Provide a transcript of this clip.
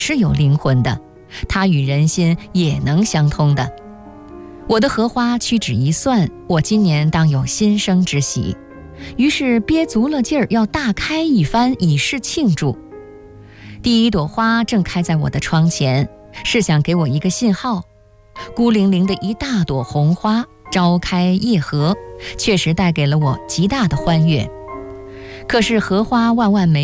是有灵魂的，它与人心也能相通的。我的荷花屈指一算，我今年当有新生之喜，于是憋足了劲儿要大开一番，以示庆祝。第一朵花正开在我的窗前，是想给我一个信号。孤零零的一大朵红花，朝开夜合，确实带给了我极大的欢悦。可是荷花万万没